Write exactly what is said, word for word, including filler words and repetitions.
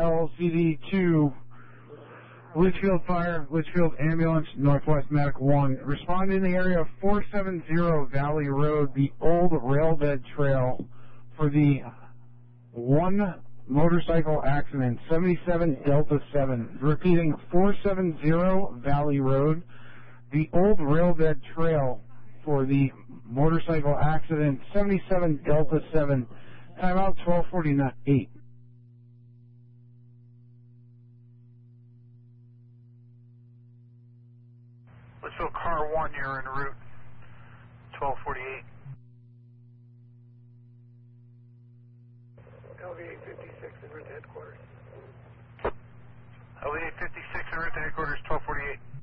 L C D two, Litchfield Fire, Litchfield Ambulance, Northwest Medic one. Respond in the area of four seventy Valley Road, the old railbed trail, for the one motorcycle accident, seventy-seven Delta seven. Repeating, four seventy Valley Road, the old railbed trail, for the motorcycle accident, seventy-seven Delta seven. Timeout twelve forty-eight. Let's go car one, you're en route, twelve forty-eight. L V eight fifty-six en route to headquarters. L V eight fifty-six en route to headquarters, twelve forty-eight.